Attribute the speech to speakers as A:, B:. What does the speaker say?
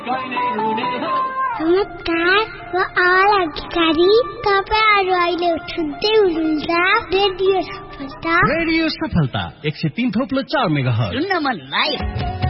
A: नमस्कार, म आवाज अधिकारी। तपाईहरु अहिले सुन्दै हुनुहुन्छ रेडियो सफलता
B: 103.4 मेगाहर्ज।
C: सुन्न मन लाइभ।